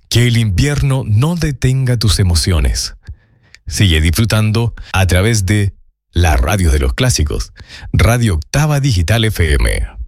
Que el invierno no detenga tus emociones. Sigue disfrutando a través de la radio de los clásicos, Radio Octava Digital FM.